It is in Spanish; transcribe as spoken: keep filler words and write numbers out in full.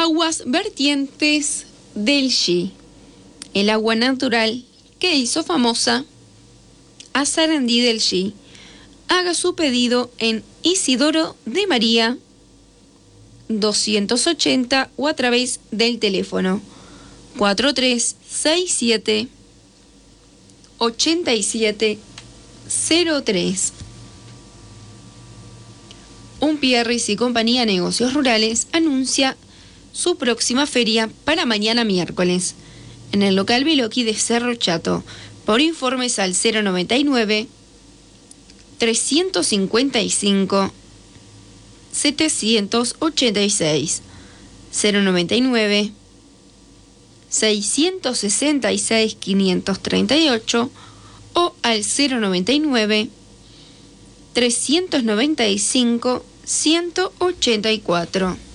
Aguas vertientes del Xi, el agua natural que hizo famosa a Sarandí del Xi. Haga su pedido en Isidoro de María doscientos ochenta o a través del teléfono cuatro tres seis siete ocho siete cero tres. Unpierris y Compañía Negocios Rurales anuncia su próxima feria para mañana miércoles en el local Biloqui de Cerro Chato. Por informes al cero noventa y nueve, trescientos cincuenta y cinco, setecientos ochenta y seis, cero noventa y nueve, seiscientos sesenta y seis, quinientos treinta y ocho o al cero noventa y nueve, trescientos noventa y cinco, ciento ochenta y cuatro.